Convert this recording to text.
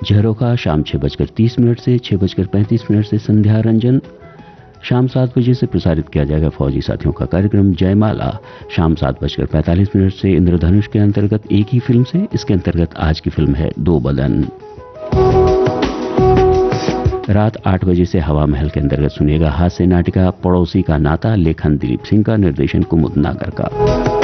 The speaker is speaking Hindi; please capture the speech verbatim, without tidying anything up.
झरोखा शाम छः बजकर तीस मिनट से छः बजकर पैंतीस मिनट से संध्या रंजन। शाम सात बजे से प्रसारित किया जाएगा फौजी साथियों का कार्यक्रम जयमाला। शाम सात बजकर पैंतालीस मिनट से इंद्रधनुष के अंतर्गत एक ही फिल्म से, इसके अंतर्गत आज की फिल्म है दो बदन। रात आठ बजे से हवा महल के अंतर्गत सुनिएगा हास्य नाटिका पड़ोसी का नाता, लेखन दिलीप सिंह का, निर्देशन कुमुद नागर का।